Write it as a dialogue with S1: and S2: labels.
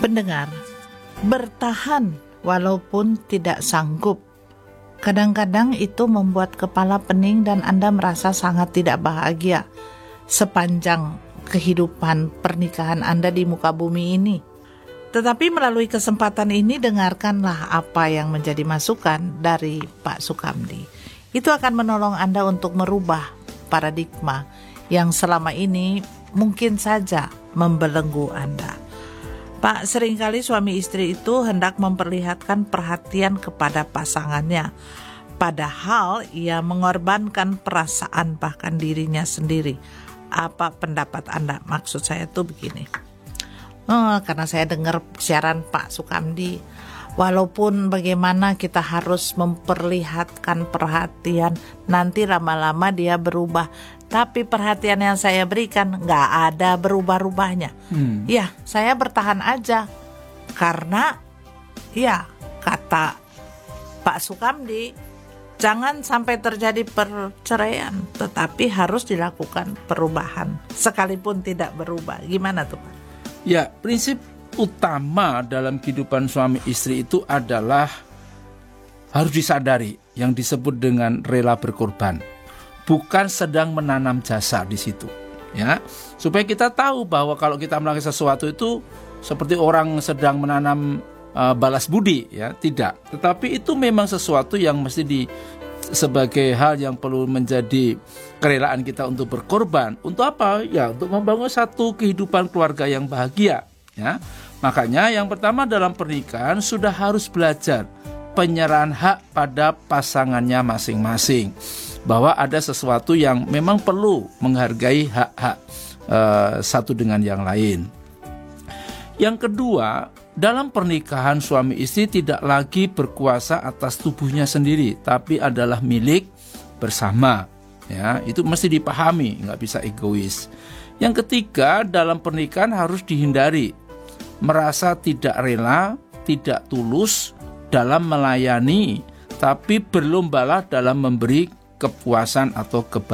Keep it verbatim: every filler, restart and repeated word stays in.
S1: Pendengar, bertahan walaupun tidak sanggup. Kadang-kadang itu membuat kepala pening dan Anda merasa sangat tidak bahagia sepanjang kehidupan pernikahan Anda di muka bumi ini. Tetapi melalui kesempatan ini dengarkanlah apa yang menjadi masukan dari Pak Sukamdi. Itu akan menolong Anda untuk merubah paradigma yang selama ini mungkin saja membelenggu Anda. Pak, seringkali suami istri itu hendak memperlihatkan perhatian kepada pasangannya, padahal ia mengorbankan perasaan bahkan dirinya sendiri. Apa pendapat Anda? Maksud saya tuh begini. Oh, karena saya dengar siaran Pak Sukamdi, walaupun bagaimana kita harus memperlihatkan perhatian, nanti lama-lama dia berubah. Tapi perhatian yang saya berikan nggak ada berubah-ubahnya. Hmm. Ya, saya bertahan aja. Karena, ya, kata Pak Sukamdi, jangan sampai terjadi perceraian, tetapi harus dilakukan perubahan, sekalipun tidak berubah. Gimana tuh, Pak?
S2: Ya, prinsip utama dalam kehidupan suami istri itu adalah harus disadari yang disebut dengan rela berkorban. Bukan sedang menanam jasa di situ, ya. Supaya kita tahu bahwa kalau kita melakukan sesuatu itu seperti orang sedang menanam uh, balas budi, ya, tidak. Tetapi itu memang sesuatu yang mesti di sebagai hal yang perlu menjadi kerelaan kita untuk berkorban. Untuk apa? Ya, untuk membangun satu kehidupan keluarga yang bahagia, ya. Makanya yang pertama dalam pernikahan sudah harus belajar penyerahan hak pada pasangannya masing-masing. Bahwa ada sesuatu yang memang perlu menghargai hak-hak uh, satu dengan yang lain. Yang kedua, dalam pernikahan suami istri tidak lagi berkuasa atas tubuhnya sendiri, tapi adalah milik bersama. Ya, itu mesti dipahami, nggak bisa egois. Yang ketiga, dalam pernikahan harus dihindari merasa tidak rela, tidak tulus dalam melayani, tapi berlombalah dalam memberi kepuasan atau kebahagiaan